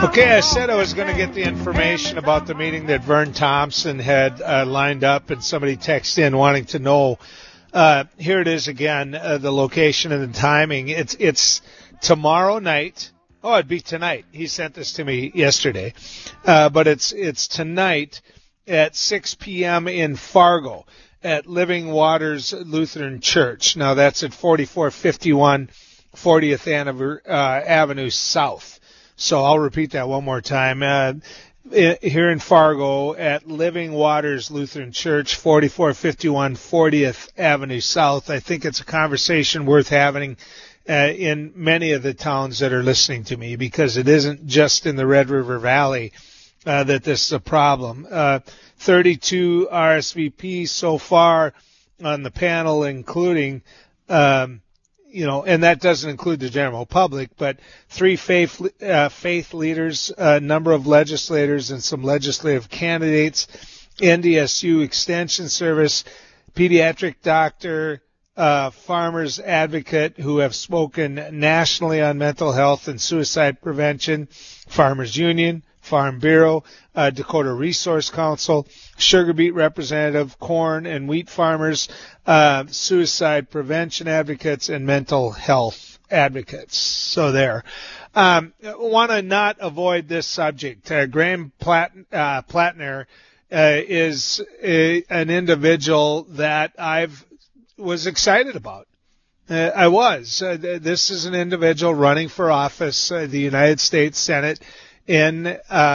Okay, I said I was going to get the information about the meeting that Vern Thompson had lined up, and somebody texted in wanting to know. Here it is again, the location and the timing. It's tomorrow night. Oh, it'd be tonight. He sent this to me yesterday. But it's tonight at 6 p.m. in Fargo at Living Waters Lutheran Church. Now, that's at 4451 40th Avenue South. So I'll repeat that one more time. Here in Fargo at Living Waters Lutheran Church, 4451 40th Avenue South. I think it's a conversation worth having in many of the towns that are listening to me, because it isn't just in the Red River Valley that this is a problem. 32 RSVPs so far on the panel, including and that doesn't include the general public, but 3 faith leaders, a number of legislators, and some legislative candidates, NDSU Extension Service, pediatric doctor, farmers advocate who have spoken nationally on mental health and suicide prevention, Farmers Union, Farm Bureau, Dakota Resource Council, sugar beet representative, corn and wheat farmers, suicide prevention advocates, and mental health advocates. So there. Want to not avoid this subject. Graham Plattner is an individual that was excited about. I was. This is an individual running for office, the United States Senate in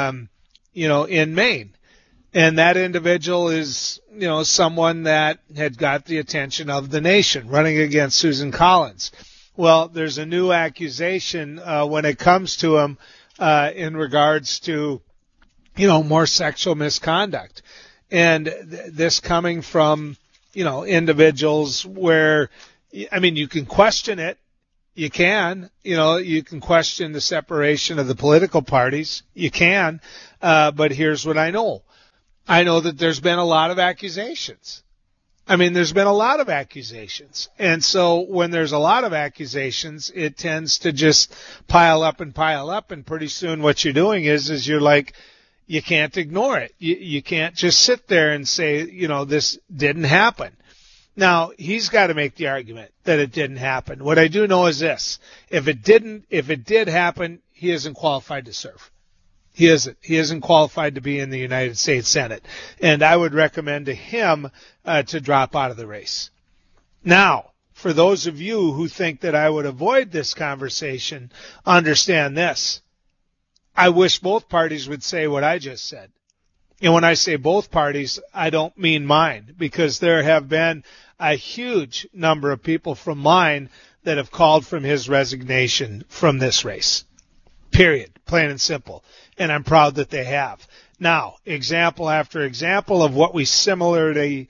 Maine. And that individual is, someone that had got the attention of the nation, running against Susan Collins. Well, there's a new accusation when it comes to him in regards to, more sexual misconduct. And this coming from, individuals where, you can question it. You can, you can question the separation of the political parties. You can, but here's what I know. I know that there's been a lot of accusations. There's been a lot of accusations. And so when there's a lot of accusations, it tends to just pile up. And pretty soon what you're doing is you're like, you can't ignore it. You can't just sit there and say, this didn't happen. Now, he's got to make the argument that it didn't happen. What I do know is this. If it did happen, he isn't qualified to serve. He isn't. He isn't qualified to be in the United States Senate. And I would recommend to him to drop out of the race. Now, for those of you who think that I would avoid this conversation, understand this. I wish both parties would say what I just said. And when I say both parties, I don't mean mine, because there have been a huge number of people from mine that have called for his resignation from this race. Period. Plain and simple. And I'm proud that they have. Now, example after example of what we similarly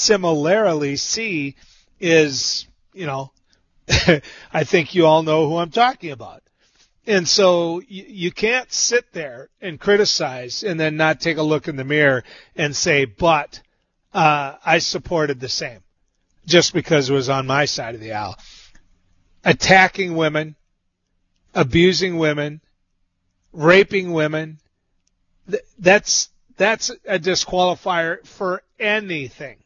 see is, I think you all know who I'm talking about. And so you can't sit there and criticize and then not take a look in the mirror and say, but I supported the same, just because it was on my side of the aisle. Attacking women, abusing women, raping women, that's a disqualifier for anything.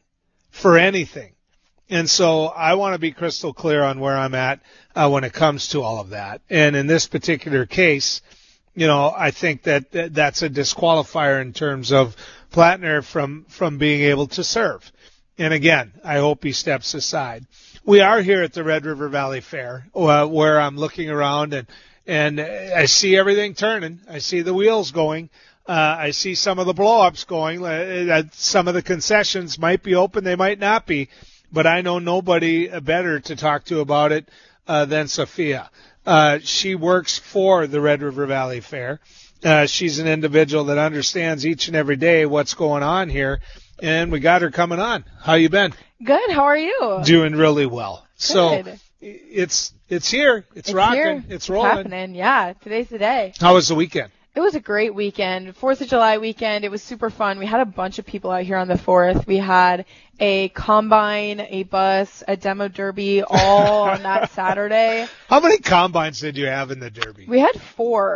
And so I want to be crystal clear on where I'm at when it comes to all of that. And in this particular case, I think that that's a disqualifier in terms of Plattner from being able to serve. And again, I hope he steps aside. We are here at the Red River Valley Fair, where I'm looking around and I see everything turning. I see the wheels going. I see some of the blow-ups going. Some of the concessions might be open. They might not be. But I know nobody better to talk to about it than Sophia. She works for the Red River Valley Fair. She's an individual that understands each and every day what's going on here, and we got her coming on. How you been? Good. How are you? Doing really well. Good. So it's here. It's rocking. Here. It's rolling. It's happening. Yeah, today's the day. How was the weekend? It was a great weekend. 4th of July weekend. It was super fun. We had a bunch of people out here on the 4th. We had a combine, a bus, a demo derby, all on that Saturday. How many combines did you have in the derby? We had 4.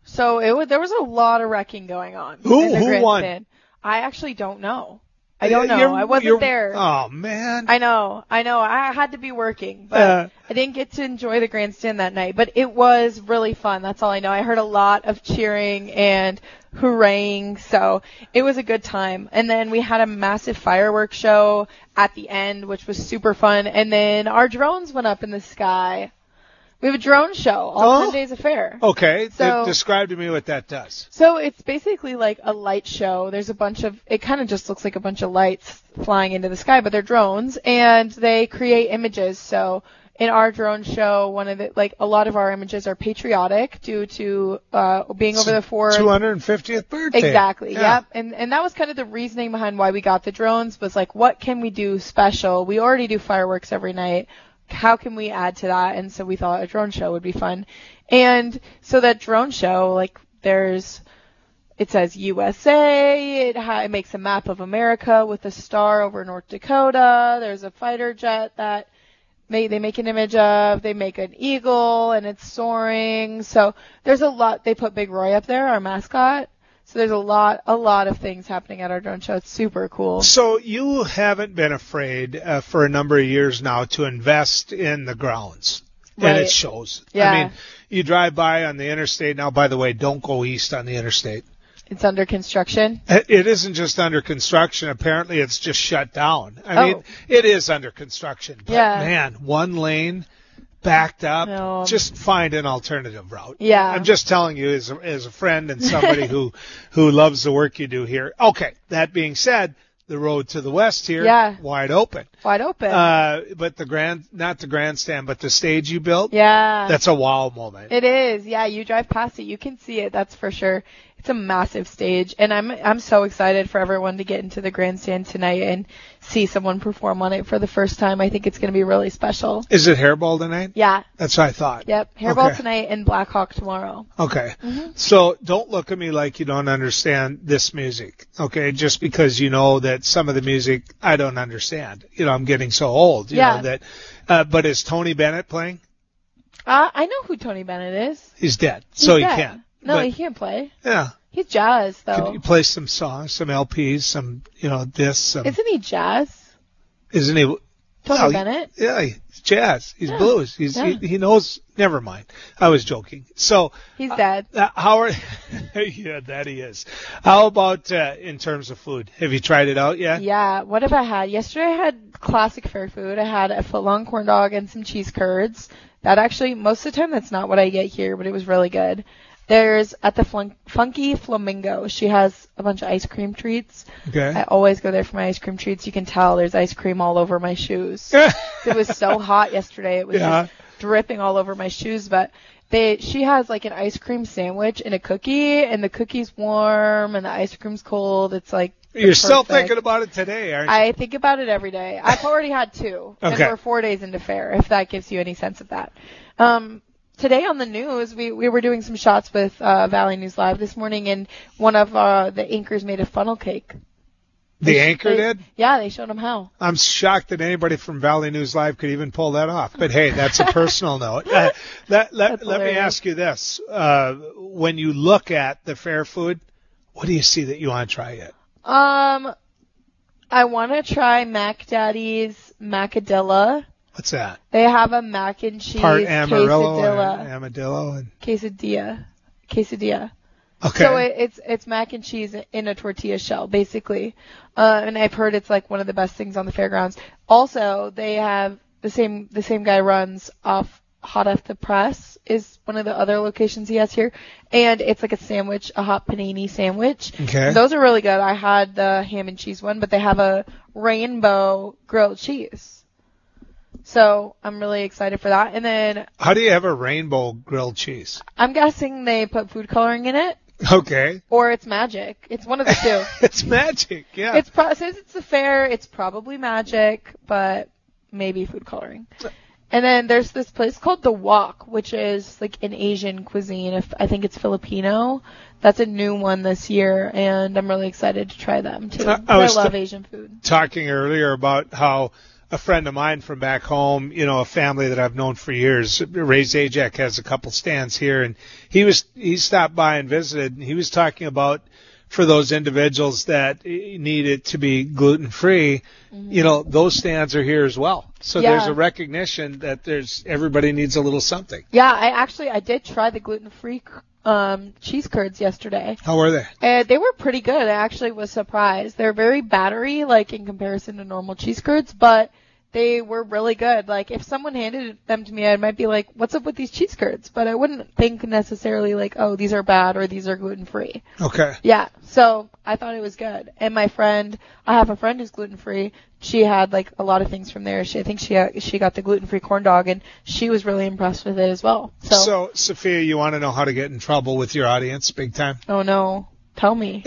So there was a lot of wrecking going on. Who won? I actually don't know. I don't know. I wasn't there. Oh, man. I know. I had to be working, but I didn't get to enjoy the grandstand that night. But it was really fun. That's all I know. I heard a lot of cheering and hooraying, so it was a good time. And then we had a massive fireworks show at the end, which was super fun. And then our drones went up in the sky. We have a drone show all 10 days of fair. Okay. So, describe to me what that does. So it's basically like a light show. There's it kind of just looks like a bunch of lights flying into the sky, but they're drones, and they create images. So in our drone show, a lot of our images are patriotic due to being over the 250th birthday. Exactly. Yeah. Yep. And that was kind of the reasoning behind why we got the drones, was like, what can we do special? We already do fireworks every night. How can we add to that? And so we thought a drone show would be fun. And so that drone show, it says USA, it makes a map of America with a star over North Dakota. There's a fighter jet that they make an image of. They make an eagle, and it's soaring. So there's a lot. They put Big Roy up there, our mascot. So there's a lot of things happening at our drone show. It's super cool. So you haven't been afraid for a number of years now to invest in the grounds. Right. And it shows. Yeah. I mean, you drive by on the interstate. Now, by the way, don't go east on the interstate. It's under construction? It isn't just under construction. Apparently, it's just shut down. I mean, it is under construction. But, man, one lane backed up. No. Just find an alternative route. Yeah. I'm just telling you as a friend and somebody who loves the work you do here. Okay. That being said, the road to the west here, wide open. Wide open. But not the grandstand, but the stage you built. Yeah. That's a wow moment. It is. Yeah. You drive past it, you can see it. That's for sure. It's a massive stage, and I'm so excited for everyone to get into the grandstand tonight and see someone perform on it for the first time. I think it's going to be really special. Is it Hairball tonight? Yeah. That's what I thought. Yep. Hairball tonight and Blackhawk tomorrow. Okay. Mm-hmm. So don't look at me like you don't understand this music, okay? Just because you know that some of the music I don't understand. I'm getting so old, you know that. But is Tony Bennett playing? I know who Tony Bennett is. He's dead, so he can't. No, he can't play. Yeah. He's jazz, though. Could you play some songs, some LPs, some, Isn't he jazz? Isn't he? Tony Bennett? Yeah, he's jazz. He's blues. He knows. Never mind. I was joking. So. He's dead. Howard. Yeah, that he is. How about in terms of food? Have you tried it out yet? Yeah. What have I had? Yesterday I had classic fair food. I had a footlong corn dog and some cheese curds. That actually, most of the time, that's not what I get here, but it was really good. There's at the Funky Flamingo. She has a bunch of ice cream treats. Okay. I always go there for my ice cream treats. You can tell there's ice cream all over my shoes. It was so hot yesterday. It was just dripping all over my shoes. But she has like an ice cream sandwich and a cookie, and the cookie's warm and the ice cream's cold. It's like You're still thinking about it today, aren't you? I think about it every day. I've already had 2. Okay. And we're 4 days into fair, if that gives you any sense of that. Today on the news, we were doing some shots with Valley News Live this morning, and one of the anchors made a funnel cake. The anchor did? Yeah, they showed him how. I'm shocked that anybody from Valley News Live could even pull that off. But hey, that's a personal note. Let me ask you this. When you look at the fair food, what do you see that you want to try yet? I want to try Mac Daddy's Macadilla. What's that? They have a mac and cheese Part Amarillo quesadilla. and Quesadilla. Okay. So it's mac and cheese in a tortilla shell, basically. And I've heard it's like one of the best things on the fairgrounds. Also, they have the same guy runs Hot Off the Press is one of the other locations he has here. And it's like a sandwich, a hot panini sandwich. Okay. Those are really good. I had the ham and cheese one, but they have a rainbow grilled cheese. So I'm really excited for that. And then, how do you have a rainbow grilled cheese? I'm guessing they put food coloring in it. Okay. Or it's magic. It's one of the two. It's magic, yeah. Since it's a fair, it's probably magic, but maybe food coloring. And then there's this place called The Wok, which is like an Asian cuisine. I think it's Filipino. That's a new one this year, and I'm really excited to try them too. I love Asian food. Talking earlier about how a friend of mine from back home, a family that I've known for years. Ray Zajac has a couple stands here, and he stopped by and visited, and he was talking about for those individuals that need it to be gluten-free, those stands are here as well. So there's a recognition that everybody needs a little something. Yeah, I did try the gluten-free cheese curds yesterday. How were they? They were pretty good. I actually was surprised. They're very battery, like in comparison to normal cheese curds, but they were really good. Like, if someone handed them to me, I might be like, what's up with these cheese curds? But I wouldn't think necessarily like, oh, these are bad or these are gluten-free. Okay. Yeah, so I thought it was good. And I have a friend who's gluten-free. She had, like, a lot of things from there. I think she got the gluten-free corn dog, and she was really impressed with it as well. So, Sophia, you want to know how to get in trouble with your audience big time? Oh, no. Tell me.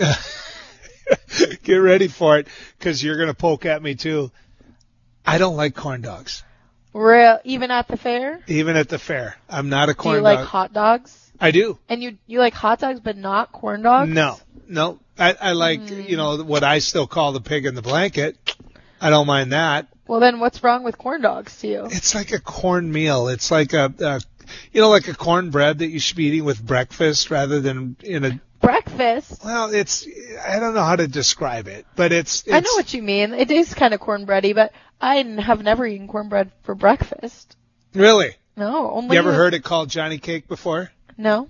Get ready for it, because you're going to poke at me, too. I don't like corn dogs. Even at the fair? Even at the fair. I'm not a corn dog. Do you like hot dogs? I do. And you like hot dogs but not corn dogs? No. I like, what I still call the pig in the blanket. I don't mind that. Well, then what's wrong with corn dogs to you? It's like a corn meal. It's like like a cornbread that you should be eating with breakfast rather than in a... Breakfast? Well, I don't know how to describe it, but it's I know what you mean. It is kind of cornbready, but I have never eaten cornbread for breakfast. Really? No. Only you ever heard it called Johnny Cake before? No.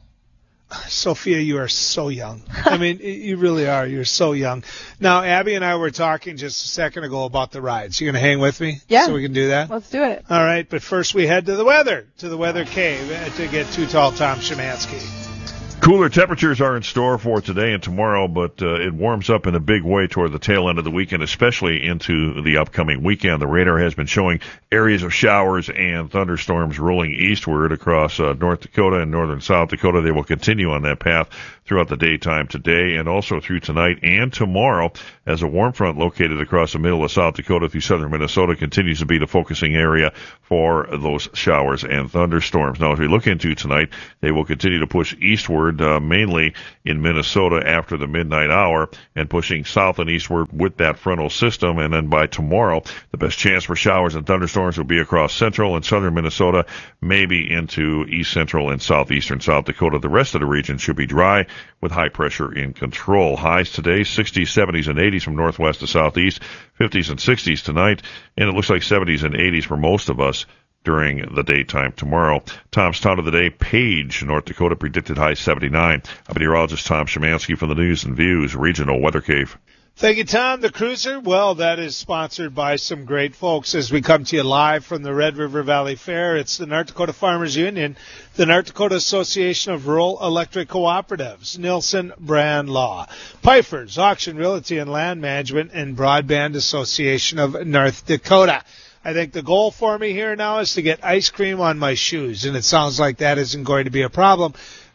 Sophia, you are so young. I mean, you really are. You're so young. Now, Abby and I were talking just a second ago about the rides. You going to hang with me? Yeah. So we can do that? Let's do it. All right, but first we head to the Weather Cave to get Too Tall Tom Szymanski. Cooler temperatures are in store for today and tomorrow, but it warms up in a big way toward the tail end of the weekend, especially into the upcoming weekend. The radar has been showing areas of showers and thunderstorms rolling eastward across North Dakota and northern South Dakota. They will continue on that path throughout the daytime today and also through tonight and tomorrow, as a warm front located across the middle of South Dakota through southern Minnesota continues to be the focusing area for those showers and thunderstorms. Now, as we look into tonight, they will continue to push eastward, mainly in Minnesota after the midnight hour, and pushing south and eastward with that frontal system. And then by tomorrow, the best chance for showers and thunderstorms will be across central and southern Minnesota, maybe into east central and southeastern South Dakota. The rest of the region should be dry with high pressure in control. Highs today, 60s, 70s, and 80s from northwest to southeast, 50s and 60s tonight, and it looks like 70s and 80s for most of us during the daytime tomorrow. Tom's Town of the Day, Page, North Dakota, predicted high 79. I'm meteorologist Tom Szymanski from the News and Views Regional Weather Cave. Thank you, Tom. The Cruiser, well, that is sponsored by some great folks as we come to you live from the Red River Valley Fair. It's the North Dakota Farmers Union, the North Dakota Association of Rural Electric Cooperatives, Nielsen Brand Law, Pfeiffer's Auction Realty and Land Management, and Broadband Association of North Dakota. I think the goal for me here now is to get ice cream on my shoes, and it sounds like that isn't going to be a problem.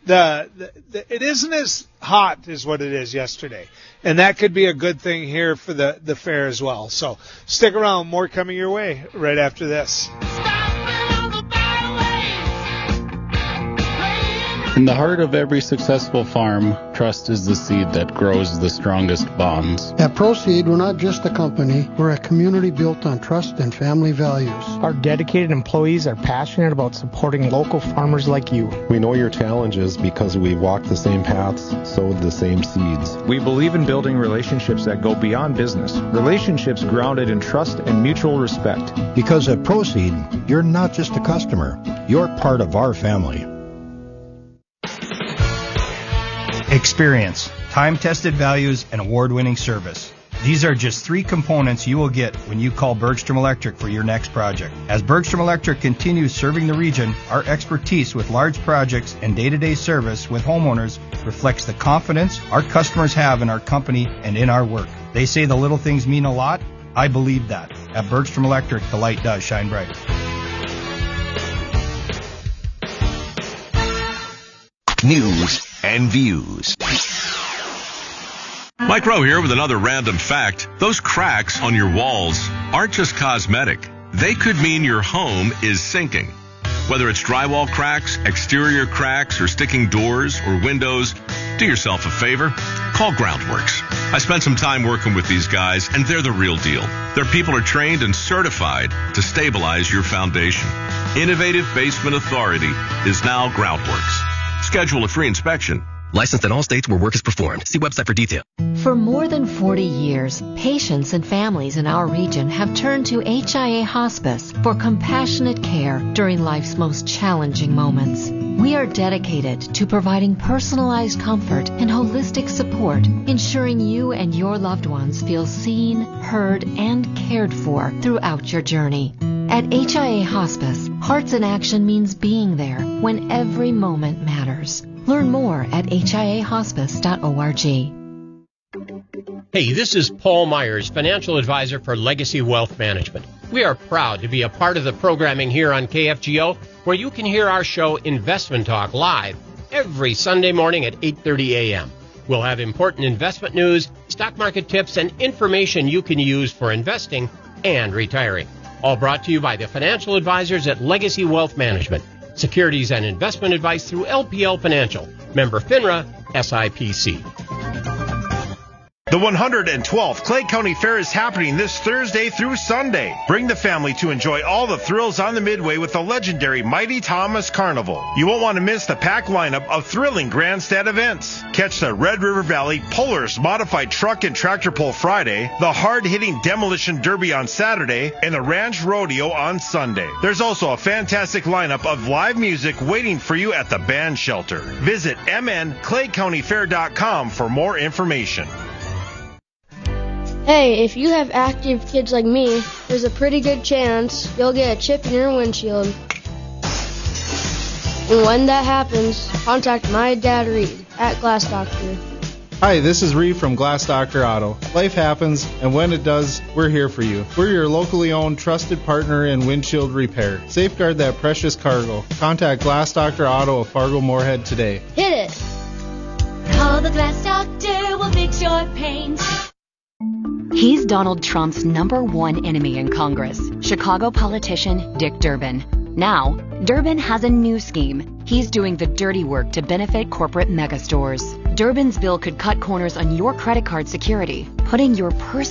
It isn't as hot as what it is yesterday, and that could be a good thing here for the fair as well. So stick around, more coming your way right after this. In the heart of every successful farm, trust is the seed that grows the strongest bonds. At Proceed, we're not just a company, we're a community built on trust and family values. Our dedicated employees are passionate about supporting local farmers like you. We know your challenges because we've walked the same paths, sowed the same seeds. We believe in building relationships that go beyond business, relationships grounded in trust and mutual respect. Because at Proceed, you're not just a customer, you're part of our family. Experience, time-tested values, and award-winning service. These are just 3 components you will get when you call Bergstrom Electric for your next project. As Bergstrom Electric continues serving the region, our expertise with large projects and day-to-day service with homeowners reflects the confidence our customers have in our company and in our work. They say the little things mean a lot. I believe that. At Bergstrom Electric, the light does shine bright. News and Views. Mike Rowe here with another random fact. Those cracks on your walls aren't just cosmetic. They could mean your home is sinking. Whether it's drywall cracks, exterior cracks, or sticking doors or windows, do yourself a favor. Call Groundworks. I spent some time working with these guys, and they're the real deal. Their people are trained and certified to stabilize your foundation. Innovative Basement Authority is now Groundworks. Schedule a free inspection. Licensed in all states where work is performed. See website for detail. For more than 40 years, patients and families in our region have turned to HIA Hospice for compassionate care during life's most challenging moments. We are dedicated to providing personalized comfort and holistic support, ensuring you and your loved ones feel seen, heard, and cared for throughout your journey. At HIA Hospice, Hearts in Action means being there when every moment matters. Learn more at hiahospice.org. Hey, this is Paul Myers, financial advisor for Legacy Wealth Management. We are proud to be a part of the programming here on KFGO, where you can hear our show Investment Talk live every Sunday morning at 8:30 a.m. We'll have important investment news, stock market tips, and information you can use for investing and retiring. All brought to you by the financial advisors at Legacy Wealth Management. Securities and investment advice through LPL Financial. Member FINRA, SIPC. The 112th Clay County Fair is happening this Thursday through Sunday. Bring the family to enjoy all the thrills on the Midway with the legendary Mighty Thomas Carnival. You won't want to miss the packed lineup of thrilling grandstand events. Catch the Red River Valley Polaris Modified Truck and Tractor Pull Friday, the hard-hitting Demolition Derby on Saturday, and the Ranch Rodeo on Sunday. There's also a fantastic lineup of live music waiting for you at the band shelter. Visit mnclaycountyfair.com for more information. Hey, if you have active kids like me, there's a pretty good chance you'll get a chip in your windshield. And when that happens, contact my dad Reed at Glass Doctor. Hi, this is Reed from Glass Doctor Auto. Life happens, and when it does, we're here for you. We're your locally owned, trusted partner in windshield repair. Safeguard that precious cargo. Contact Glass Doctor Auto of Fargo Moorhead today. Hit it! Call the Glass Doctor, we'll fix your paint. He's Donald Trump's #1 enemy in Congress, Chicago politician Dick Durbin. Now, Durbin has a new scheme. He's doing the dirty work to benefit corporate megastores. Durbin's bill could cut corners on your credit card security, putting your personal